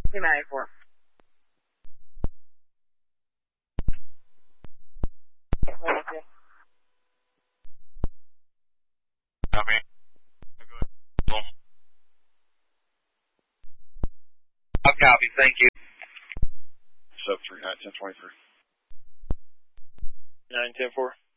294. Copy. I'll copy, thank you. Sub 39, 1023. 910-4.